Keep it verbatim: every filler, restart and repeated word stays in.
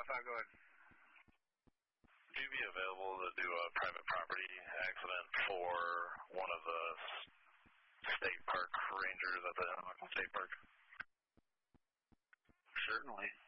Wi-Fi, go ahead. Would you be available to do a private property accident for one of the state park rangers at the State Park? Certainly.